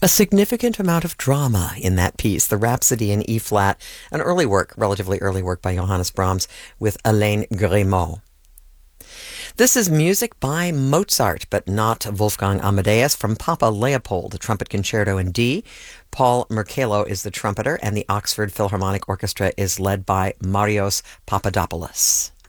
A significant amount of drama in that piece, the Rhapsody in E flat, an early work, relatively early work by Johannes Brahms with Alain Grimaud. This is music by Mozart, but not Wolfgang Amadeus, from Papa Leopold, a trumpet concerto in D. Paul Merkello is the trumpeter, and the Oxford Philharmonic Orchestra is led by Marios Papadopoulos.